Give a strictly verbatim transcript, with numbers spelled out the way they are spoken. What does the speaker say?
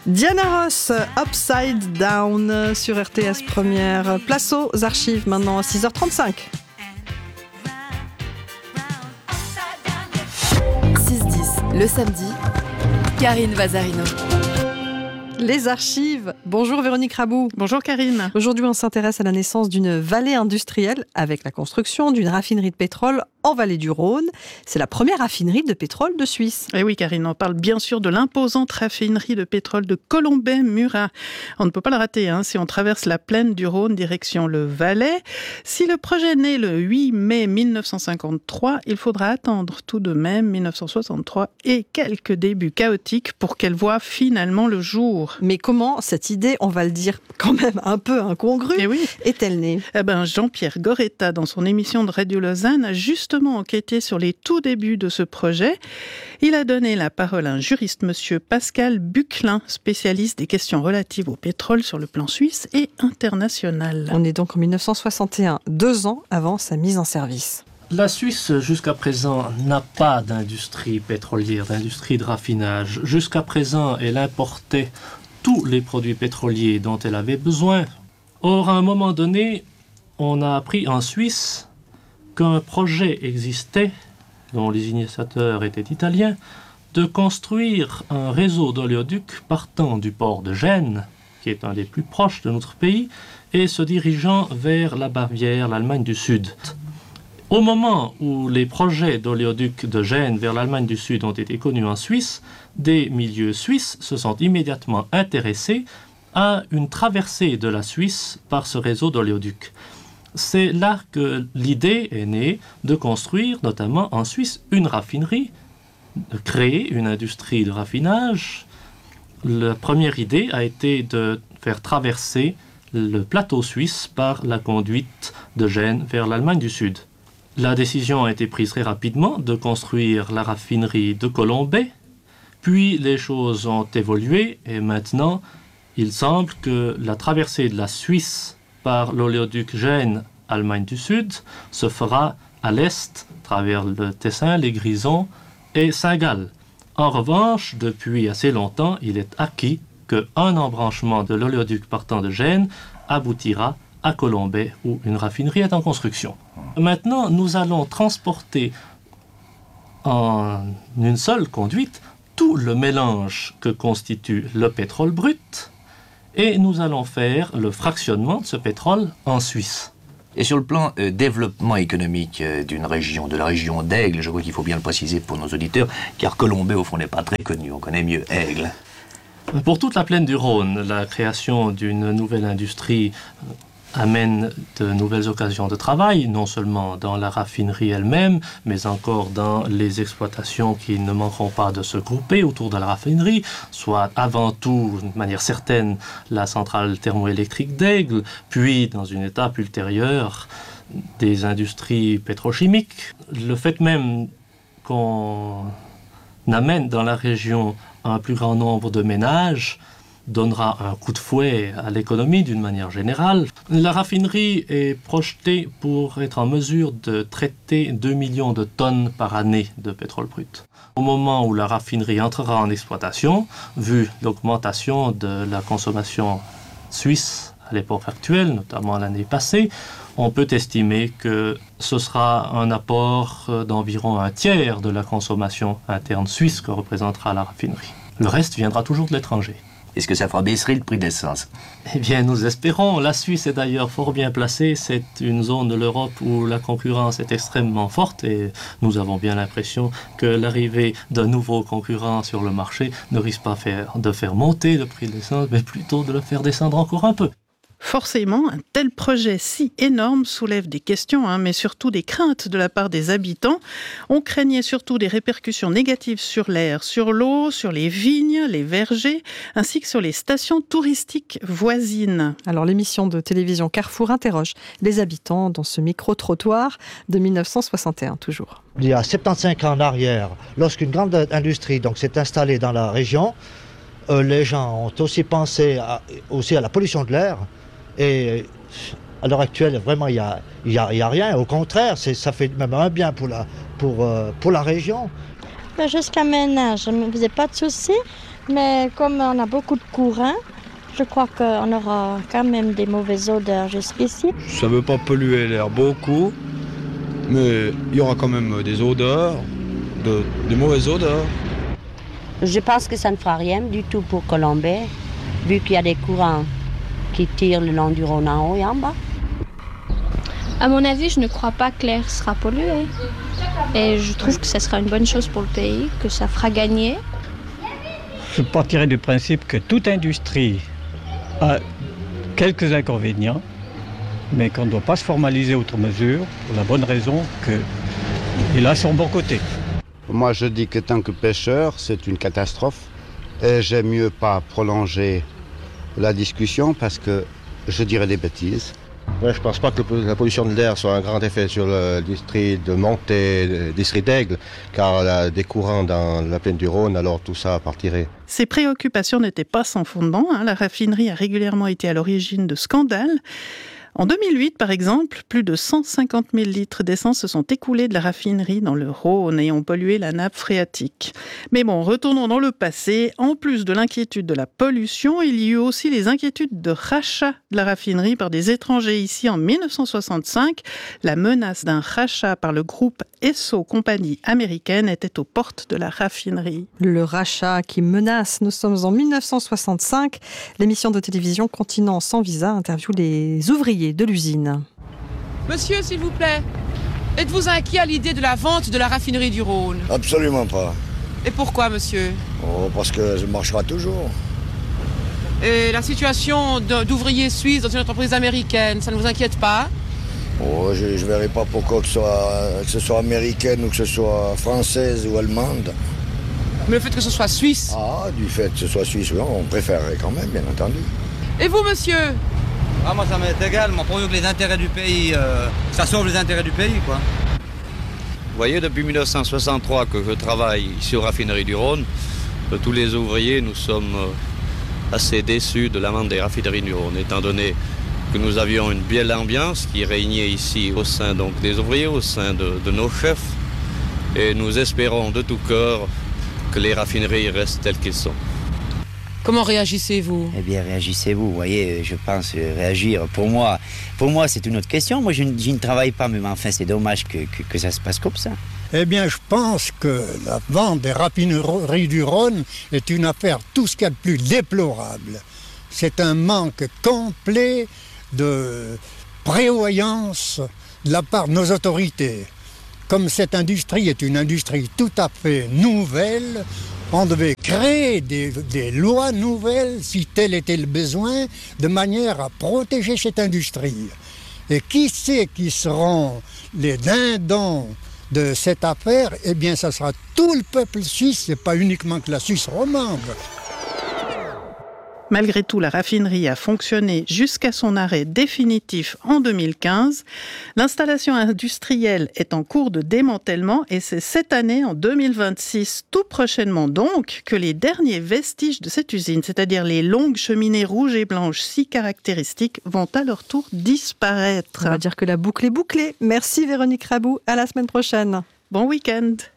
Diana Ross, Upside Down sur R T S Première. Place aux archives maintenant à six heures trente-cinq. six dix, le samedi, Karine Vazarino. Les archives. Bonjour Véronique Rabou. Bonjour Karine. Aujourd'hui, on s'intéresse à la naissance d'une vallée industrielle avec la construction d'une raffinerie de pétrole en vallée du Rhône. C'est la première raffinerie de pétrole de Suisse. Et oui Karine, on parle bien sûr de l'imposante raffinerie de pétrole de Colombey-Murat. On ne peut pas la rater hein, si on traverse la plaine du Rhône direction le Valais. Si le projet naît le huit mai mille neuf cent cinquante-trois, il faudra attendre tout de même mille neuf cent soixante-trois et quelques débuts chaotiques pour qu'elle voie finalement le jour. Mais comment cette idée, on va le dire quand même un peu incongrue, eh oui. est-elle née ? Eh ben, Jean-Pierre Goretta, dans son émission de Radio Lausanne, a justement enquêté sur les tout débuts de ce projet. Il a donné la parole à un juriste, monsieur Pascal Buclin, spécialiste des questions relatives au pétrole sur le plan suisse et international. On est donc en mille neuf cent soixante et un, deux ans avant sa mise en service. La Suisse, jusqu'à présent, n'a pas d'industrie pétrolière, d'industrie de raffinage. Jusqu'à présent, elle importait tous les produits pétroliers dont elle avait besoin. Or, à un moment donné, on a appris en Suisse qu'un projet existait, dont les initiateurs étaient italiens, de construire un réseau d'oléoducs partant du port de Gênes, qui est un des plus proches de notre pays, et se dirigeant vers la Bavière, l'Allemagne du Sud. Au moment où les projets d'oléoducs de Gênes vers l'Allemagne du Sud ont été connus en Suisse, des milieux suisses se sont immédiatement intéressés à une traversée de la Suisse par ce réseau d'oléoducs. C'est là que l'idée est née de construire, notamment en Suisse, une raffinerie, de créer une industrie de raffinage. La première idée a été de faire traverser le plateau suisse par la conduite de Gênes vers l'Allemagne du Sud. La décision a été prise très rapidement de construire la raffinerie de Colombey, puis les choses ont évolué et maintenant il semble que la traversée de la Suisse par l'oléoduc Gênes, Allemagne du Sud, se fera à l'est, à travers le Tessin, les Grisons et Saint-Gall. En revanche, depuis assez longtemps, il est acquis qu'un embranchement de l'oléoduc partant de Gênes aboutira à Colombey, où une raffinerie est en construction. Maintenant, nous allons transporter en une seule conduite tout le mélange que constitue le pétrole brut et nous allons faire le fractionnement de ce pétrole en Suisse. Et sur le plan euh, développement économique euh, d'une région, de la région d'Aigle, je crois qu'il faut bien le préciser pour nos auditeurs, car Colombey, au fond, n'est pas très connu, on connaît mieux Aigle. Pour toute la plaine du Rhône, la création d'une nouvelle industrie amène de nouvelles occasions de travail, non seulement dans la raffinerie elle-même, mais encore dans les exploitations qui ne manqueront pas de se grouper autour de la raffinerie, soit avant tout, de manière certaine, la centrale thermoélectrique d'Aigle, puis dans une étape ultérieure, des industries pétrochimiques. Le fait même qu'on amène dans la région un plus grand nombre de ménages donnera un coup de fouet à l'économie d'une manière générale. La raffinerie est projetée pour être en mesure de traiter deux millions de tonnes par année de pétrole brut. Au moment où la raffinerie entrera en exploitation, vu l'augmentation de la consommation suisse à l'époque actuelle, notamment l'année passée, on peut estimer que ce sera un apport d'environ un tiers de la consommation interne suisse que représentera la raffinerie. Le reste viendra toujours de l'étranger. Est-ce que ça fera baisser le prix de l'essence ? Eh bien, nous espérons. La Suisse est d'ailleurs fort bien placée. C'est une zone de l'Europe où la concurrence est extrêmement forte et nous avons bien l'impression que l'arrivée d'un nouveau concurrent sur le marché ne risque pas faire, de faire monter le prix de l'essence, mais plutôt de le faire descendre encore un peu. Forcément, un tel projet si énorme soulève des questions, hein, mais surtout des craintes de la part des habitants. On craignait surtout des répercussions négatives sur l'air, sur l'eau, sur les vignes, les vergers, ainsi que sur les stations touristiques voisines. Alors l'émission de télévision Carrefour interroge les habitants dans ce micro-trottoir de mille neuf cent soixante et un, toujours. Il y a soixante-quinze ans en arrière, lorsqu'une grande industrie donc, s'est installée dans la région, euh, les gens ont aussi pensé à, aussi à la pollution de l'air. Et à l'heure actuelle, vraiment, il n'y a, y a, y a rien. Au contraire, c'est, ça fait même un bien pour la, pour, euh, pour la région. Jusqu'à maintenant, je ne me faisais pas de soucis. Mais comme on a beaucoup de courant, je crois qu'on aura quand même des mauvaises odeurs jusqu'ici. Ça ne veut pas polluer l'air beaucoup, mais il y aura quand même des odeurs, de, des mauvaises odeurs. Je pense que ça ne fera rien du tout pour Colombey, vu qu'il y a des courants qui tirent le long du Rhône en haut et en bas. À mon avis, je ne crois pas que l'air sera pollué. Et je trouve que ce sera une bonne chose pour le pays, que ça fera gagner. Je partirais du principe que toute industrie a quelques inconvénients, mais qu'on ne doit pas se formaliser outre mesure, pour la bonne raison qu'il a son bon côté. Moi, je dis que tant que pêcheur, c'est une catastrophe. Et j'aime mieux pas prolonger la discussion parce que je dirais des bêtises. Ouais, je ne pense pas que la pollution de l'air soit un grand effet sur l'industrie de montée, l'industrie d'Aigle, car il y a des courants dans la plaine du Rhône, alors tout ça partirait. Ces préoccupations n'étaient pas sans fondement. Hein. La raffinerie a régulièrement été à l'origine de scandales. En deux mille huit, par exemple, plus de cent cinquante mille litres d'essence se sont écoulés de la raffinerie dans le Rhône et ont pollué la nappe phréatique. Mais bon, retournons dans le passé. En plus de l'inquiétude de la pollution, il y eut aussi les inquiétudes de rachat de la raffinerie par des étrangers. Ici, en mille neuf cent soixante-cinq, la menace d'un rachat par le groupe Esso, compagnie américaine, était aux portes de la raffinerie. Le rachat qui menace. Nous sommes en mille neuf cent soixante-cinq. L'émission de télévision Continent sans visa interviewe les ouvriers de l'usine. Monsieur, s'il vous plaît, êtes-vous inquiet à l'idée de la vente de la raffinerie du Rhône ? Absolument pas. Et pourquoi, monsieur ? Oh, parce que ça marchera toujours. Et la situation d'ouvriers suisses dans une entreprise américaine, ça ne vous inquiète pas ? Oh, je ne verrai pas pourquoi que ce, soit, que ce soit américaine ou que ce soit française ou allemande. Mais le fait que ce soit suisse ? Ah, du fait que ce soit suisse, oui, on préférerait quand même, bien entendu. Et vous, monsieur ? Ah, moi, ça m'est égal, moi, pourvu que les intérêts du pays, euh, ça sauve les intérêts du pays, quoi. Vous voyez, depuis mille neuf cent soixante-trois que je travaille ici aux raffineries du Rhône, euh, tous les ouvriers, nous sommes euh, assez déçus de la vente des raffineries du Rhône, étant donné que nous avions une belle ambiance qui régnait ici au sein donc, des ouvriers, au sein de, de nos chefs, et nous espérons de tout cœur que les raffineries restent telles qu'elles sont. Comment réagissez-vous ? Eh bien, réagissez-vous. Vous voyez, je pense euh, réagir. Pour moi, pour moi, c'est une autre question. Moi, je, je ne travaille pas, mais enfin, c'est dommage que, que, que ça se passe comme ça. Eh bien, je pense que la vente des raffineries du Rhône est une affaire tout ce qu'il y a de plus déplorable. C'est un manque complet de prévoyance de la part de nos autorités. Comme cette industrie est une industrie tout à fait nouvelle, on devait créer des, des lois nouvelles, si tel était le besoin, de manière à protéger cette industrie. Et qui sait qui seront les dindons de cette affaire ? Eh bien, ça sera tout le peuple suisse, et pas uniquement que la Suisse romande. Malgré tout, la raffinerie a fonctionné jusqu'à son arrêt définitif en deux mille quinze. L'installation industrielle est en cours de démantèlement et c'est cette année, en deux mille vingt-six, tout prochainement donc, que les derniers vestiges de cette usine, c'est-à-dire les longues cheminées rouges et blanches si caractéristiques, vont à leur tour disparaître. On va dire que la boucle est bouclée. Merci Véronique Rabou, à la semaine prochaine. Bon week-end.